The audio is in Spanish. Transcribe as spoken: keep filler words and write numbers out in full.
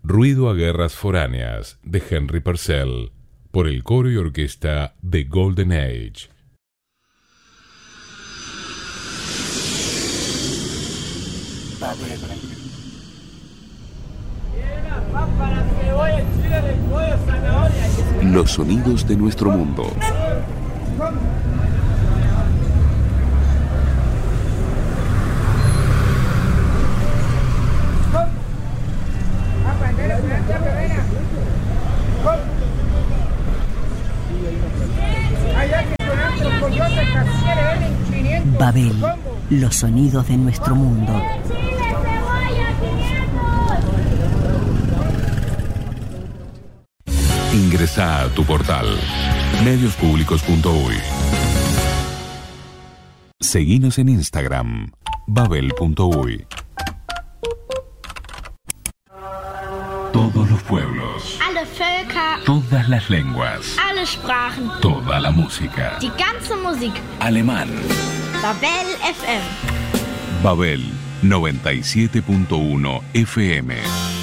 Ruido a guerras foráneas de Henry Purcell, por el coro y orquesta de Golden Age. Los sonidos de nuestro mundo. Babel, los sonidos de nuestro mundo. Ingresa a tu portal medios públicos punto uy. Seguinos en Instagram, babel punto uy. Todos los pueblos, alle Völker, todas las lenguas, alle Sprachen, toda la música, die ganze Musik. Alemán. Babel F M. Babel noventa y siete punto uno F M.